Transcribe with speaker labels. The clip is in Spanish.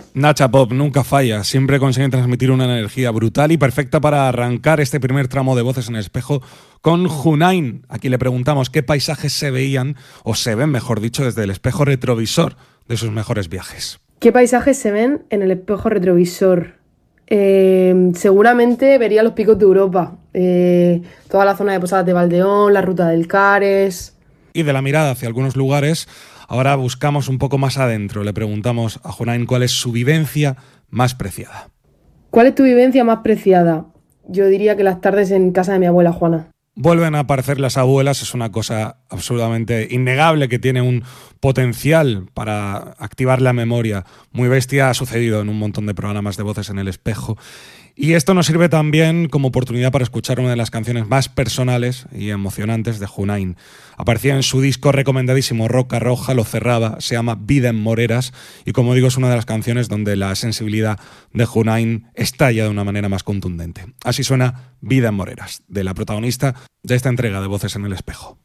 Speaker 1: Nacha Pop nunca falla, siempre consiguen transmitir una energía brutal y perfecta para arrancar este primer tramo de Voces en el Espejo con Junain. Aquí le preguntamos qué paisajes se veían, o se ven, mejor dicho, desde el espejo retrovisor de sus mejores viajes.
Speaker 2: ¿Qué paisajes se ven en el espejo retrovisor? Seguramente vería los picos de Europa, toda la zona de Posadas de Valdeón, la ruta del Cares.
Speaker 1: Y de la mirada hacia algunos lugares, ahora buscamos un poco más adentro. Le preguntamos a Junain cuál es su vivencia más preciada.
Speaker 2: ¿Cuál es tu vivencia más preciada? Yo diría que las tardes en casa de mi abuela Juana.
Speaker 1: Vuelven a aparecer las abuelas, es una cosa absolutamente innegable que tiene un potencial para activar la memoria. Muy bestia, ha sucedido en un montón de programas de Voces en el Espejo. Y esto nos sirve también como oportunidad para escuchar una de las canciones más personales y emocionantes de Junain. Aparecía en su disco recomendadísimo Roca Roja, lo cerraba, se llama Vida en Moreras, y como digo, es una de las canciones donde la sensibilidad de Junain estalla de una manera más contundente. Así suena Vida en Moreras, de la protagonista de esta entrega de Voces en el Espejo.